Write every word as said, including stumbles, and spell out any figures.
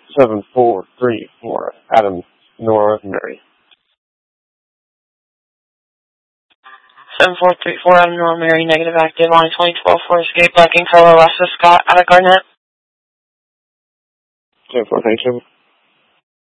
seven four three four, Adam, Nora, Mary. seven four three four, Adam, Nora, Mary, negative active on twenty twelve for escape, Black and Color, Alaska, Scott, out of Garnett. seven four three two.